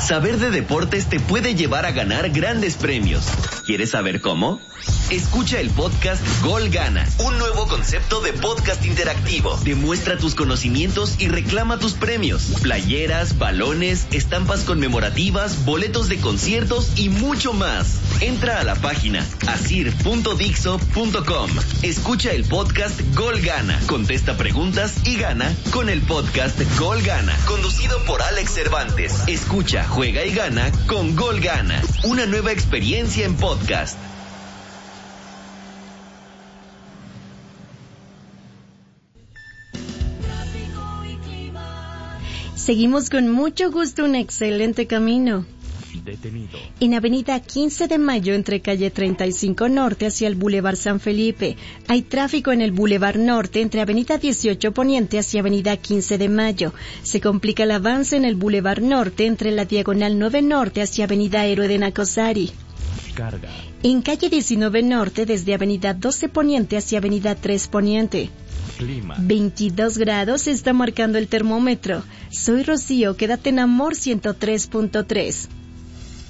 Saber de deportes te puede llevar a ganar grandes premios. ¿Quieres saber cómo? Escucha el podcast Gol Gana, un nuevo concepto de podcast interactivo. Demuestra tus conocimientos y reclama tus premios. Playeras, balones, estampas conmemorativas, boletos de conciertos y mucho más. Entra a la página asir.dixo.com. Escucha el podcast Gol Gana. Contesta preguntas y gana con el podcast Gol Gana, conducido por Alex Cervantes. Escucha, juega y gana con Gol Gana. Una nueva experiencia en podcast. Seguimos con mucho gusto un excelente camino. Detenido. En avenida 15 de Mayo, entre calle 35 Norte hacia el Boulevard San Felipe. Hay tráfico en el Boulevard Norte entre avenida 18 Poniente hacia avenida 15 de Mayo. Se complica el avance en el Boulevard Norte entre la diagonal 9 Norte hacia avenida Héroe de Nacosari. Carga. En calle 19 Norte desde avenida 12 Poniente hacia avenida 3 Poniente. Clima. 22 grados está marcando el termómetro. Soy Rocío, quédate en Amor 103.3.